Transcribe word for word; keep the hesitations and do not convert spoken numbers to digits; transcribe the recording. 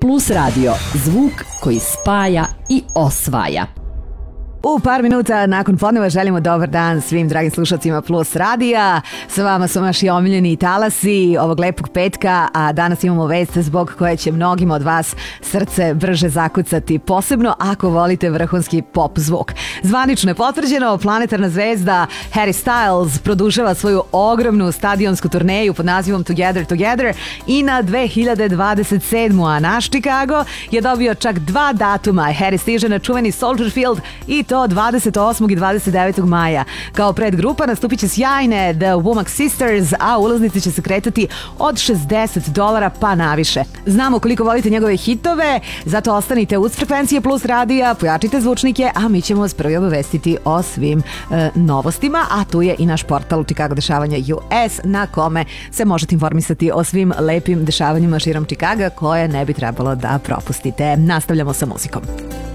Plus Radio, zvuk koji spaja i osvaja. U par minuta nakon podneva želimo dobar dan svim dragim slušalcima Plus Radija. Sa vama su naši omiljeni talasi ovog lepog petka, a danas imamo vest zbog koje će mnogima od vas srce brže zakucati, posebno ako volite vrhunski pop zvuk. Zvanično je potvrđeno, planetarna zvezda Harry Styles produžava svoju ogromnu stadionsku turneju pod nazivom Together Together i na dve hiljade dvadeset sedmu. a naš Chicago je dobio čak dva datuma. Harry stiže na čuveni Soldier Field i to dvadeset osmog i dvadeset devetog maja. Kao predgrupa nastupit će sjajne The Womack Sisters, a ulaznice će se kretati od šezdeset dolara pa naviše. Znamo koliko volite njegove hitove, zato ostanite uz frekvencije Plus Radija, pojačite zvučnike, a mi ćemo vas prvi obavestiti o svim e, novostima, a tu je i naš portal Chicago dešavanja U S na kome se možete informisati o svim lepim dešavanjima širom Chicaga koje ne bi trebalo da propustite. Nastavljamo sa muzikom.